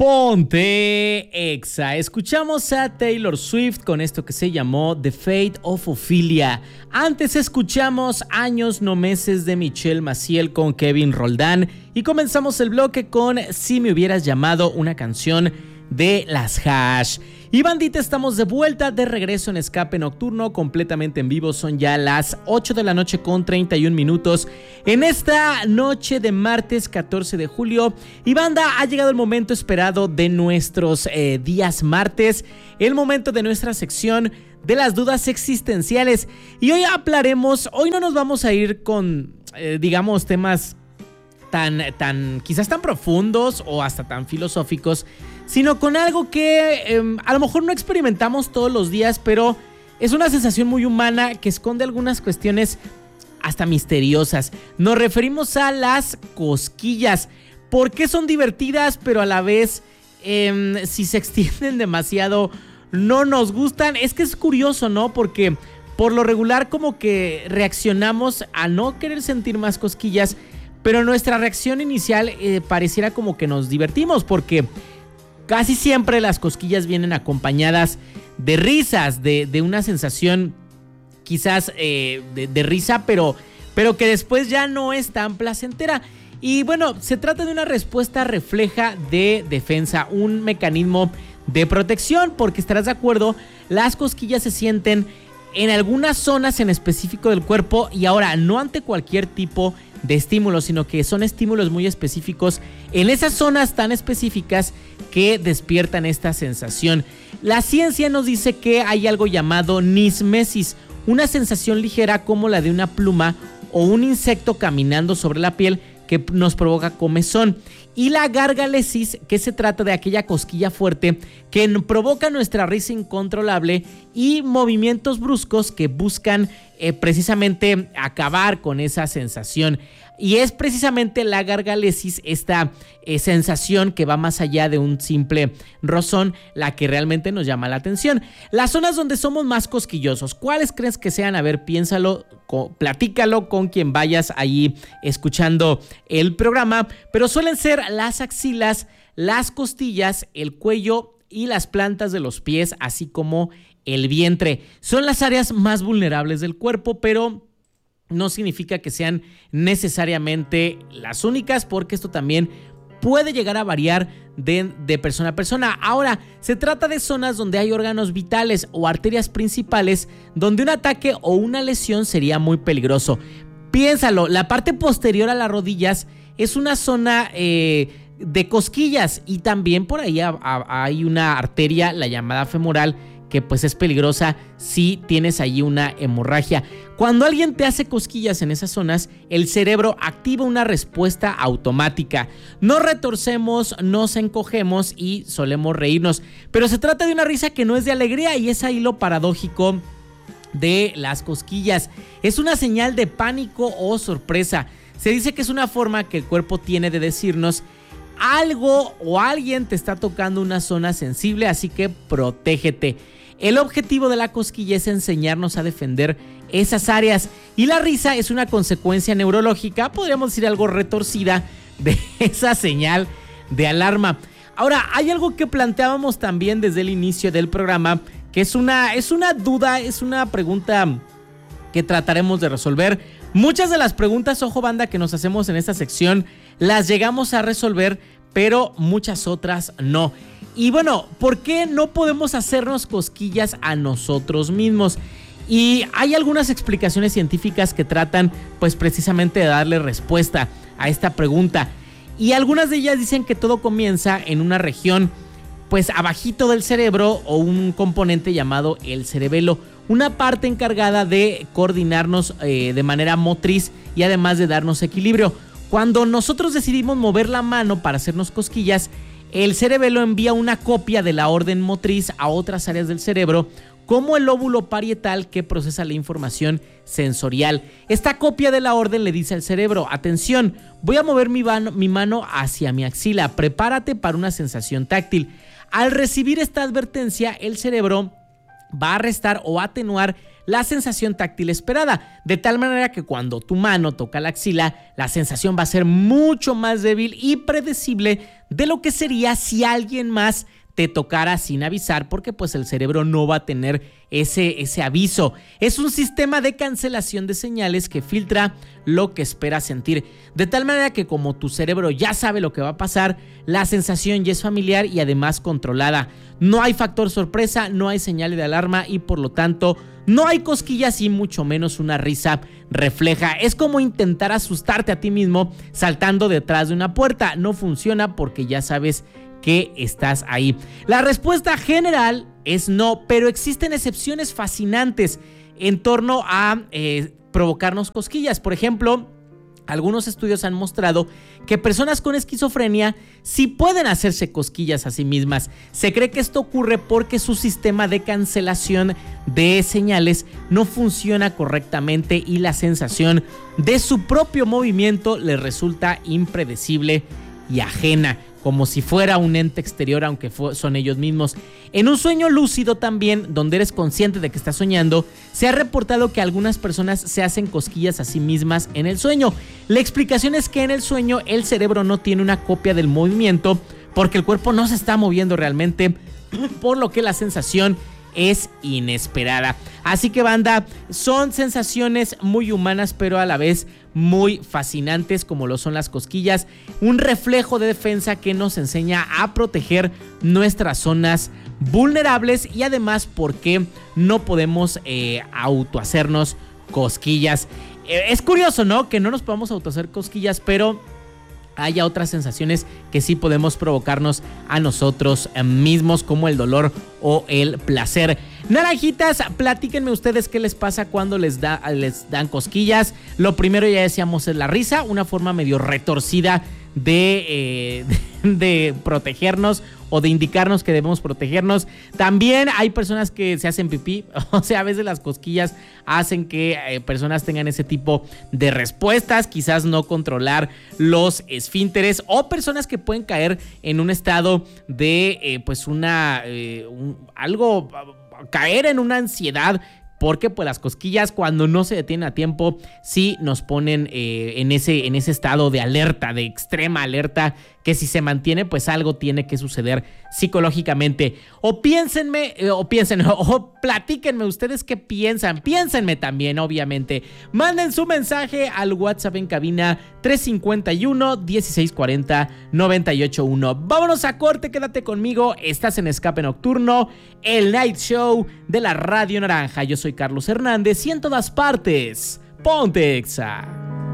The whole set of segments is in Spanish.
Ponte Exa. Escuchamos a Taylor Swift con esto que se llamó The Fate of Ophelia. Antes escuchamos Años no meses de Michelle Maciel con Kevin Roldán. Y comenzamos el bloque con Si me hubieras llamado, una canción de Las Hash. Y bandita, estamos de vuelta, de regreso en Escape Nocturno, completamente en vivo. Son ya las 8 de la noche con 31 minutos en esta noche de martes 14 de julio. Y banda, ha llegado el momento esperado de nuestros días martes, el momento de nuestra sección de las dudas existenciales. Y hoy hoy no nos vamos a ir con, digamos, temas quizás tan profundos o hasta tan filosóficos, sino con algo que a lo mejor no experimentamos todos los días, pero es una sensación muy humana que esconde algunas cuestiones hasta misteriosas. Nos referimos a las cosquillas. ¿Por qué son divertidas, pero a la vez, si se extienden demasiado, no nos gustan? Es que es curioso, ¿no? Porque por lo regular como que reaccionamos a no querer sentir más cosquillas, pero nuestra reacción inicial pareciera como que nos divertimos, porque casi siempre las cosquillas vienen acompañadas de risas, de una sensación quizás de risa, pero que después ya no es tan placentera. Y bueno, se trata de una respuesta refleja de defensa, un mecanismo de protección, porque estarás de acuerdo, las cosquillas se sienten en algunas zonas en específico del cuerpo, y ahora no ante cualquier tipo de estímulos, sino que son estímulos muy específicos en esas zonas tan específicas que despiertan esta sensación. La ciencia nos dice que hay algo llamado nismesis, una sensación ligera como la de una pluma o un insecto caminando sobre la piel que nos provoca comezón. Y la gargalesis, que se trata de aquella cosquilla fuerte que provoca nuestra risa incontrolable y movimientos bruscos que buscan precisamente acabar con esa sensación. Y es precisamente la gargalesis, esta sensación que va más allá de un simple rozón, la que realmente nos llama la atención. Las zonas donde somos más cosquillosos, ¿cuáles crees que sean? A ver, piénsalo, platícalo con quien vayas ahí escuchando el programa, pero suelen ser las axilas, las costillas, el cuello y las plantas de los pies, así como el vientre. Son las áreas más vulnerables del cuerpo, pero no significa que sean necesariamente las únicas, porque esto también puede llegar a variar de persona a persona. Ahora, se trata de zonas donde hay órganos vitales o arterias principales donde un ataque o una lesión sería muy peligroso. Piénsalo, la parte posterior a las rodillas es una zona de cosquillas, y también por ahí hay una arteria, la llamada femoral, que pues es peligrosa si tienes allí una hemorragia. Cuando alguien te hace cosquillas en esas zonas, el cerebro activa una respuesta automática. Nos retorcemos, nos encogemos y solemos reírnos, pero se trata de una risa que no es de alegría, y es ahí lo paradójico de las cosquillas. Es una señal de pánico o sorpresa. Se dice que es una forma que el cuerpo tiene de decirnos algo o alguien te está tocando una zona sensible, así que protégete. El objetivo de la cosquilla es enseñarnos a defender esas áreas, y la risa es una consecuencia neurológica, podríamos decir algo retorcida, de esa señal de alarma. Ahora, hay algo que planteábamos también desde el inicio del programa, que es una duda, es una pregunta que trataremos de resolver. Muchas de las preguntas, ojo banda, que nos hacemos en esta sección, las llegamos a resolver, pero muchas otras no. Y bueno, ¿por qué no podemos hacernos cosquillas a nosotros mismos? Y hay algunas explicaciones científicas que tratan pues precisamente de darle respuesta a esta pregunta. Y algunas de ellas dicen que todo comienza en una región pues abajito del cerebro, o un componente llamado el cerebelo, una parte encargada de coordinarnos de manera motriz y además de darnos equilibrio. Cuando nosotros decidimos mover la mano para hacernos cosquillas, el cerebelo envía una copia de la orden motriz a otras áreas del cerebro, como el lóbulo parietal, que procesa la información sensorial. Esta copia de la orden le dice al cerebro: atención, voy a mover mi mano hacia mi axila, prepárate para una sensación táctil. Al recibir esta advertencia, el cerebro va a restar o atenuar la sensación táctil esperada, de tal manera que cuando tu mano toca la axila, la sensación va a ser mucho más débil y predecible de lo que sería si alguien más te tocara sin avisar, porque pues el cerebro no va a tener ese aviso. Es un sistema de cancelación de señales que filtra lo que esperas sentir, de tal manera que como tu cerebro ya sabe lo que va a pasar, la sensación ya es familiar y además controlada. No hay factor sorpresa, no hay señal de alarma y por lo tanto no hay cosquillas y mucho menos una risa refleja. Es como intentar asustarte a ti mismo saltando detrás de una puerta. No funciona porque ya sabes que estás ahí. La respuesta general es no, pero existen excepciones fascinantes en torno a provocarnos cosquillas. Por ejemplo, algunos estudios han mostrado que personas con esquizofrenia sí pueden hacerse cosquillas a sí mismas. Se cree que esto ocurre porque su sistema de cancelación de señales no funciona correctamente y la sensación de su propio movimiento les resulta impredecible y ajena, como si fuera un ente exterior, aunque son ellos mismos. En un sueño lúcido también, donde eres consciente de que estás soñando, se ha reportado que algunas personas se hacen cosquillas a sí mismas en el sueño. La explicación es que en el sueño el cerebro no tiene una copia del movimiento, porque el cuerpo no se está moviendo realmente, por lo que la sensación es inesperada. Así que, banda, son sensaciones muy humanas, pero a la vez muy fascinantes, como lo son las cosquillas, un reflejo de defensa que nos enseña a proteger nuestras zonas vulnerables y además porque no podemos autohacernos cosquillas. Es curioso, ¿no? Que no nos podamos autohacer cosquillas, pero haya otras sensaciones que sí podemos provocarnos a nosotros mismos, como el dolor o el placer. Naranjitas, platíquenme ustedes qué les pasa cuando les dan cosquillas. Lo primero, ya decíamos, es la risa, una forma medio retorcida de protegernos o de indicarnos que debemos protegernos. También hay personas que se hacen pipí, o sea, a veces las cosquillas hacen que personas tengan ese tipo de respuestas, quizás no controlar los esfínteres, o personas que pueden caer en un estado de caer en una ansiedad, porque pues las cosquillas, cuando no se detienen a tiempo, sí nos ponen en ese estado de alerta, de extrema alerta, que si se mantiene, pues algo tiene que suceder psicológicamente. O platíquenme ustedes qué piensan. Piénsenme también, obviamente. Manden su mensaje al WhatsApp en cabina 351-1640-981. Vámonos a corte, quédate conmigo. Estás en Escape Nocturno, el Night Show de la Radio Naranja. Yo soy Carlos Hernández y en todas partes, ponte Exa.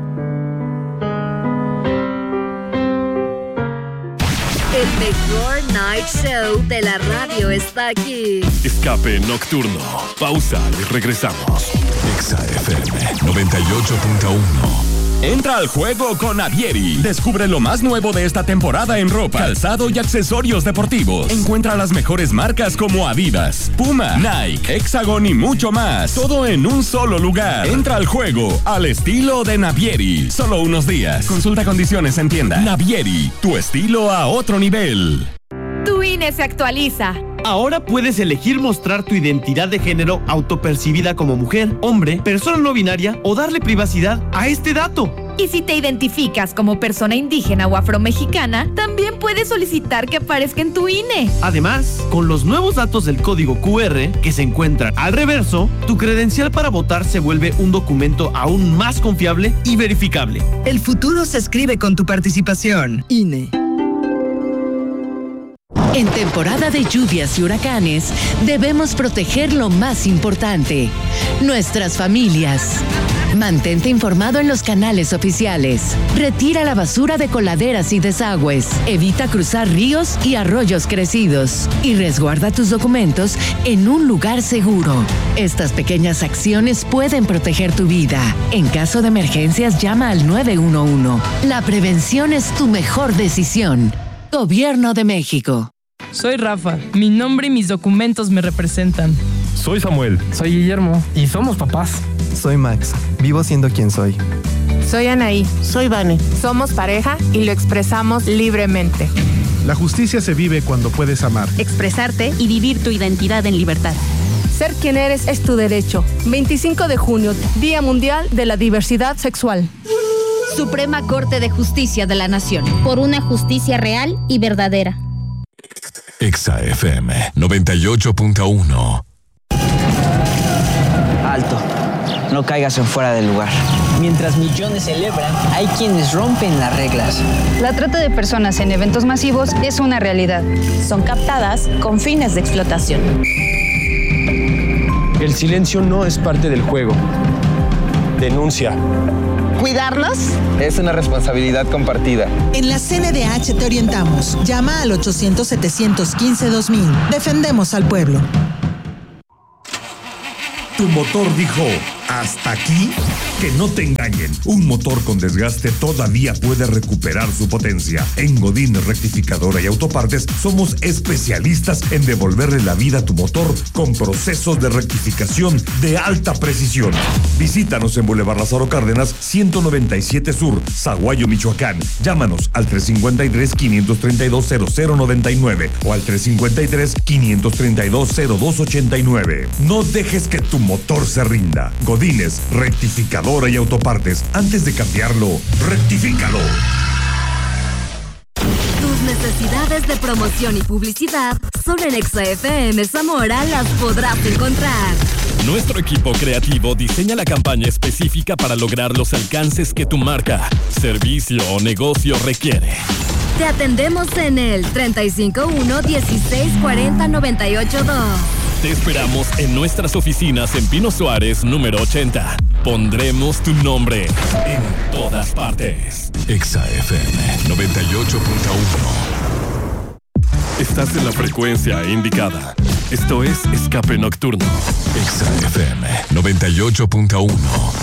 El mejor night show de la radio está aquí. Escape Nocturno. Pausa y regresamos. Exa FM 98.1. Entra al juego con Navieri. Descubre lo más nuevo de esta temporada en ropa, calzado y accesorios deportivos. Encuentra las mejores marcas como Adidas, Puma, Nike, Hexagon y mucho más. Todo en un solo lugar. Entra al juego al estilo de Navieri. Solo unos días. Consulta condiciones en tienda. Navieri, tu estilo a otro nivel. Tu INE se actualiza. Ahora puedes elegir mostrar tu identidad de género autopercibida como mujer, hombre, persona no binaria o darle privacidad a este dato. Y si te identificas como persona indígena o afromexicana, también puedes solicitar que aparezca en tu INE. Además, con los nuevos datos del código QR que se encuentran al reverso, tu credencial para votar se vuelve un documento aún más confiable y verificable. El futuro se escribe con tu participación. INE. En temporada de lluvias y huracanes, debemos proteger lo más importante, nuestras familias. Mantente informado en los canales oficiales. Retira la basura de coladeras y desagües. Evita cruzar ríos y arroyos crecidos. Y resguarda tus documentos en un lugar seguro. Estas pequeñas acciones pueden proteger tu vida. En caso de emergencias, llama al 911. La prevención es tu mejor decisión. Gobierno de México. Soy Rafa. Mi nombre y mis documentos me representan. Soy Samuel. Soy Guillermo. Y somos papás. Soy Max. Vivo siendo quien soy. Soy Anaí. Soy Vane. Somos pareja y lo expresamos libremente. La justicia se vive cuando puedes amar, expresarte y vivir tu identidad en libertad. Ser quien eres es tu derecho. 25 de junio, Día Mundial de la Diversidad Sexual. Suprema Corte de Justicia de la Nación. Por una justicia real y verdadera. Exa FM 98.1. Alto. No caigas en fuera del lugar. Mientras millones celebran, hay quienes rompen las reglas. La trata de personas en eventos masivos es una realidad. Son captadas con fines de explotación. El silencio no es parte del juego. Denuncia. Cuidarnos es una responsabilidad compartida. En la CNDH te orientamos. Llama al 800-715-2000. Defendemos al pueblo. Tu motor dijo, ¿hasta aquí? Que no te engañen. Un motor con desgaste todavía puede recuperar su potencia. En Godín Rectificadora y Autopartes somos especialistas en devolverle la vida a tu motor con procesos de rectificación de alta precisión. Visítanos en Boulevard Lázaro Cárdenas, 197 Sur, Zaguayo, Michoacán. Llámanos al 353-532-0099 o al 353-532-0289. No dejes que tu motor se rinda. Godínez Rectificadora y Autopartes. Antes de cambiarlo, rectifícalo. Tus necesidades de promoción y publicidad solo en Exa FM Zamora las podrás encontrar. Nuestro equipo creativo diseña la campaña específica para lograr los alcances que tu marca, servicio o negocio requiere. Te atendemos en el 351-1640-982. Te esperamos en nuestras oficinas en Pino Suárez, número 80. Pondremos tu nombre en todas partes. Exa FM 98.1. Estás en la frecuencia indicada. Esto es Escape Nocturno. Exa FM 98.1.